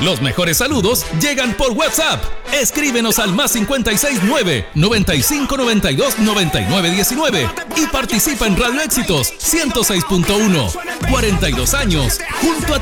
Los mejores saludos llegan por WhatsApp. Escríbenos al +569 9592 9919 y participa en Radio Éxitos 106.1. 42 años junto a ti.